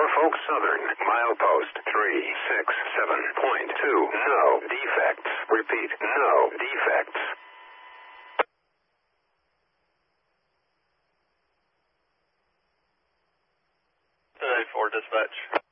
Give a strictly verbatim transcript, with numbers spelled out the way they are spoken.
Norfolk Southern, milepost three six seven point two. No defects. Repeat, no defects. Today for dispatch.